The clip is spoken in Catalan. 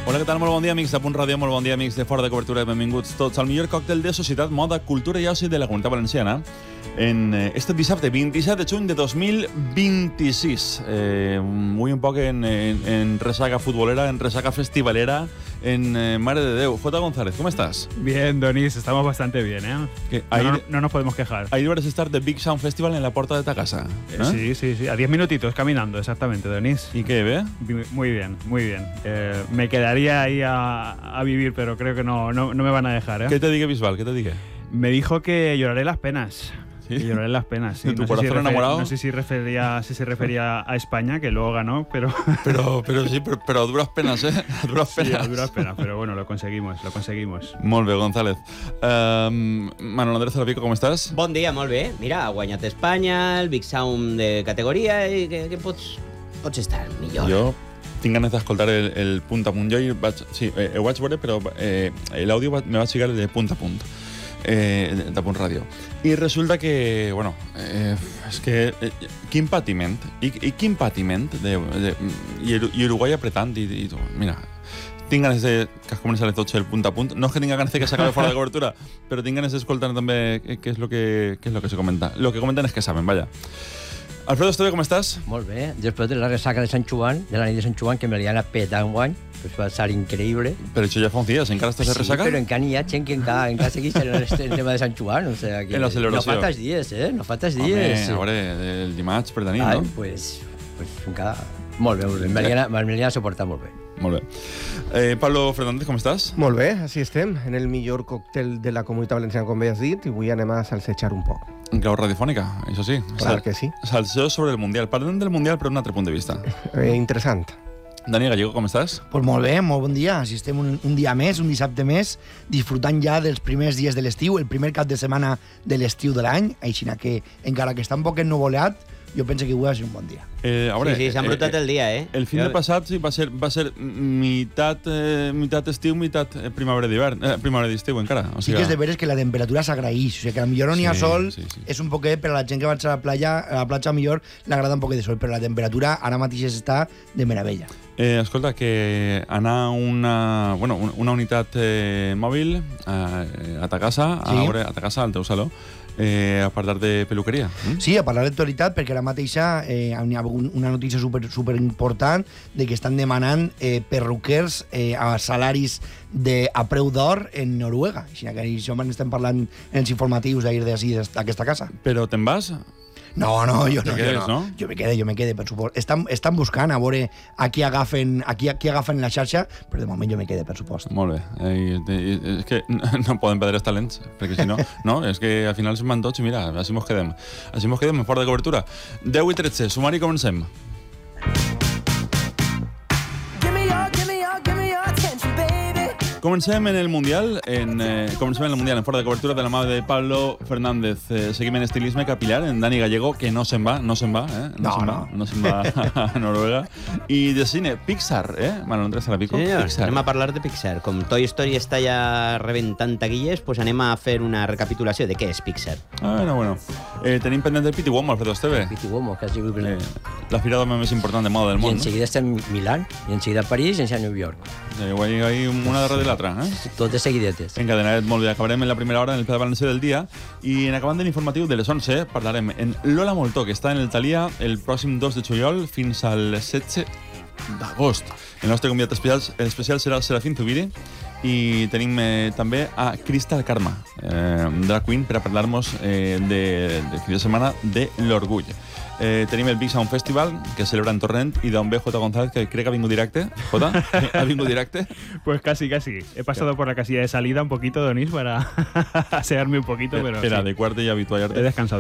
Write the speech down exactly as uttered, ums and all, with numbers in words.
Hola, què tal? Molt bon dia, amics de Punt Ràdio, molt bon dia, amics de Fora de Cobertura. Benvinguts tots al millor còctel de societat, moda, cultura i oci de la Comunitat Valenciana en este dissabte vint-i-set de juny de dos mil vint-i-sis. Eh, muy un poc en, en, en resaca futbolera, en resaca festivalera, en eh, Mare de Déu. J. González, ¿cómo estás? Bien, Donis, estamos bastante bien, ¿eh? Que no, ahí, no, no nos podemos quejar. Ahí vas a estar de Big Sound Festival en la puerta de ta casa. ¿eh? Sí, sí, sí, a diez minutitos caminando, exactamente, Donis. ¿Y qué, ve? Muy bien, muy bien. Eh, me quedaría ahí a, a vivir, pero creo que no, no, no me van a dejar, ¿eh? ¿Qué te diga Bisbal? ¿Qué te diga? Me dijo que lloraré las penas. ¿Sí? Que lloraré las penas, sí. ¿De tu no corazón sé si enamorado? No sé si, refería, si se refería a España, que luego ganó, pero... Pero, pero sí, pero, pero a duras penas, ¿eh? A duras penas. Sí, a duras penas, pero bueno, lo conseguimos, lo conseguimos. Molt bé, González. Um, Manuel Andrés Zarapico, com estàs? Bon dia, molt bé. Mira, ha guanyat Espanya, el Big Sound de categoria, i que, que pots, pots estar millor. Jo tinc ganes d'escoltar el, el punt a punt. Jo hi vaig, sí, eh, ho vaig veure, però eh, l'àudio me vaig ficar de punt a punt. Eh, de Punt Ràdio. I resulta que, bueno, eh, és que eh, quin patiment, i, i quin patiment de, de, i, i Uruguai apretant i, i tu, mira, tinc ganes de que es comenci a les dotze el punt a punt, no és que tinc ganes de que s'acabi fora de cobertura, però tinc ganes d'escoltar també què és lo que, què és lo que se comenta. Lo que comenten és que saben, vaya. Alfredo Esteve, com estàs? Molt bé, després de la resaca de Sant Joan, de la nit de Sant Joan, que me li han petat un guany, pues va ser increïble. Però això ja fa uns dies, encara estàs de resaca? Sí, però encara hi ha gent que encara, encara segueix en el, el tema de Sant Joan, o sea que... En la celebració. No fa tants dies, eh? No fa tants Home, dies. a veure, el dimarts per tenir, Ai, no? pues, pues encara... Molt bé, molt bé. Me l'ha suportat molt bé. Molt bé. Eh, Pablo Fernández, com estàs? Molt bé, així estem, en el millor còctel de la Comunitat Valenciana, com bé has dit, i avui anem a salsejar un poc. En clau radiofònica, això sí. Clar que sí. Salseo sobre el Mundial. Parlem del Mundial per un altre punt de vista. Eh, interessant. Dani Gallego, com estàs? Pues molt bé, molt bon dia. Així estem un, un dia més, un dissabte més, disfrutant ja dels primers dies de l'estiu, el primer cap de setmana de l'estiu de l'any, així que, encara que està un poc ennuvolat, jo penso que avui va ser un bon dia. Eh, a veure, sí, sí, s'ha embrutat eh, el dia, eh? El fin de passat sí, va ser, va ser meitat, eh, meitat estiu, meitat primavera d'hivern, eh, primavera d'estiu encara. O sigui, sí que és de veres que la temperatura s'agraeix, o sigui que potser no n'hi ha sí, sol, sí, sí. És un poquet, per a la gent que va a la platja, a la platja millor l'agrada un poquet de sol, però la temperatura ara mateix està de meravella. Eh, escolta, que anar una, bueno, una unitat eh, mòbil a, a ta casa, a, sí. veure, a ta casa, al teu saló, Eh, a parlar de peluqueria. Mm? Sí, a parlar d'actualitat, perquè ara mateixa eh, hi ha una notícia super, super important de que estan demanant eh, perruquers eh, a salaris de, a preu d'or en Noruega. Així que això estem parlant en els informatius d'ahir d'ací, d'aquesta casa. Però te'n vas? No, no, jo no, quedes, jo no. no. Jo me quede, jo me quede, per supost. Estan, estan buscant a veure a qui agafen, a qui, a qui agafen la xarxa, però de moment jo me quede, per supost. Molt bé. Eh, és que no poden perdre els talents, perquè si no, no, és que al final se'n van tots i mira, així mos quedem. Així mos quedem fora de cobertura. deu i tretze, sumari, comencem. Comencem en el Mundial, en, eh, comencem en el Mundial en fora de cobertura de la mà de Pablo Fernández. Eh, seguim en estilisme capilar, en Dani Gallego, que no se'n va, no se'n va, eh? No, se'n no. va, no se'n va a Noruega. I de cine, Pixar, eh? Manuel Andrés Zarapico, Sí, Pixar. anem a parlar de Pixar. Com Toy Story està ja rebentant taquilles, pues anem a fer una recapitulació de què és Pixar. Ah, bueno, bueno. Eh, tenim pendent del Pity Womo, Alfredo Esteve. Piti Uomo, que ha sigut... Eh, la fira d'home més important de moda del I món, en seguida està en Milán, i en seguida a París, i en seguida a New York. no? Eh, guai, guai, una darrere de l'altra, eh? Tot de seguidetes. Encadenadet, molt bé. Acabarem en la primera hora en el Pla de València del dia i en acabant de l'informatiu de les onze parlarem en Lola Moltó, que està en el Thalia el pròxim dos de juliol fins al setze d'agost. El nostre convidat especial, especial serà el Serafín Zubiri i tenim eh, també a Crystal Karma, eh, drag queen, per a parlar-nos eh, de, de fin de setmana de l'orgull. Eh, tenim el Big Sound Festival, que es celebra en Torrent, i d'on ve J. González, que crec que ha vingut directe. J, ¿ha vingut directe? Pues casi, casi. He pasado por la casilla de salida un poquito, Donis, para asearme un poquito, pero Era sí. de cuarto y habituallarte. He descansado.